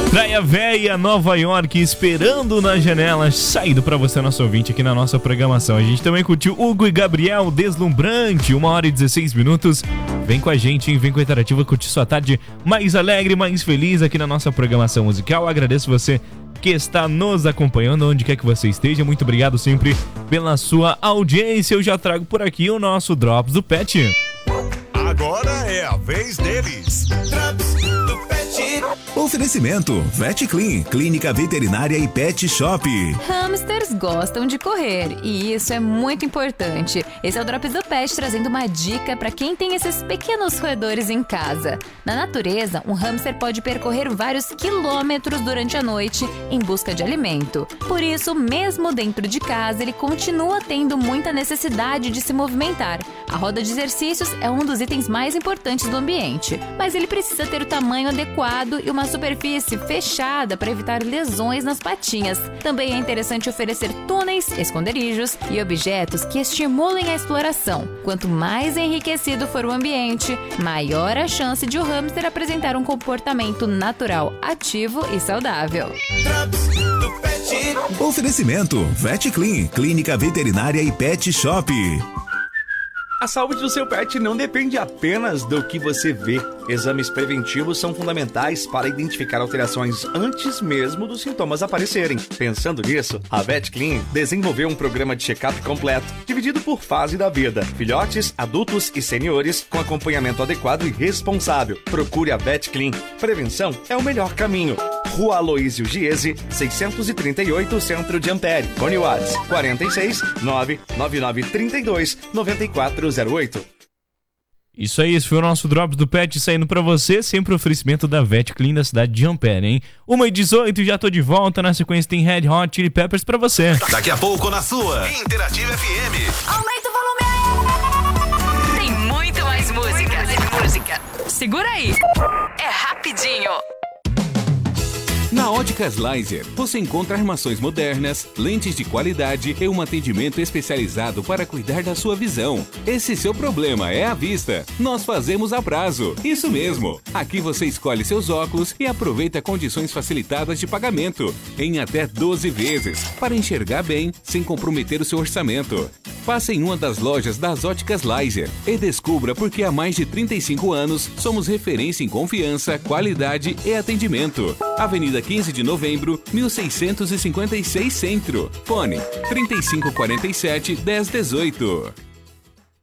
Praia Véia, Nova York, esperando na janela, saindo pra você, nosso ouvinte, aqui na nossa programação. A gente também curtiu Hugo e Gabriel, Deslumbrante, 1h16. Vem com a gente, hein? Vem com a Interativa curtir sua tarde mais alegre, mais feliz aqui na nossa programação musical. Agradeço você que está nos acompanhando, onde quer que você esteja. Muito obrigado sempre pela sua audiência. Eu já trago por aqui o nosso Drops do Pet. Agora é a vez deles. Drops do Pet. Oferecimento Vet Clean, clínica veterinária e pet shop. Hamsters gostam de correr e isso é muito importante. Esse é o Drops do Pet trazendo uma dica para quem tem esses pequenos roedores em casa. Na natureza, um hamster pode percorrer vários quilômetros durante a noite em busca de alimento. Por isso, mesmo dentro de casa, ele continua tendo muita necessidade de se movimentar. A roda de exercícios é um dos itens mais importantes do ambiente, mas ele precisa ter o tamanho adequado e uma superfície fechada para evitar lesões nas patinhas. Também é interessante oferecer túneis, esconderijos e objetos que estimulem a exploração. Quanto mais enriquecido for o ambiente, maior a chance de o hamster apresentar um comportamento natural, ativo e saudável. Oferecimento Vet Clean, clínica veterinária e pet shop. A saúde do seu pet não depende apenas do que você vê. Exames preventivos são fundamentais para identificar alterações antes mesmo dos sintomas aparecerem. Pensando nisso, a Vet Clean desenvolveu um programa de check-up completo, dividido por fase da vida: filhotes, adultos e seniores, com acompanhamento adequado e responsável. Procure a Vet Clean. Prevenção é o melhor caminho. Rua Aloísio Giese, 638, Centro de Ampere. Fone WhatsApp 46 99932 9408. Isso aí, esse foi o nosso Drops do Pet saindo pra você, sempre oferecimento da Vet Clean da cidade de Ampere, hein? 1h18, já tô de volta, na sequência tem Red Hot Chili Peppers pra você. Daqui a pouco na sua Interativa FM. Aumenta o volume! Tem muito mais música. Segura aí, é rapidinho. Na Óticas Laser, você encontra armações modernas, lentes de qualidade e um atendimento especializado para cuidar da sua visão. Esse seu problema é a vista. Nós fazemos a prazo. Isso mesmo. Aqui você escolhe seus óculos e aproveita condições facilitadas de pagamento, em até 12 vezes, para enxergar bem, sem comprometer o seu orçamento. Passe em uma das lojas das Óticas Laser e descubra por que há mais de 35 anos somos referência em confiança, qualidade e atendimento. Avenida 15 de Novembro, 1656 Centro. Fone 3547 1018.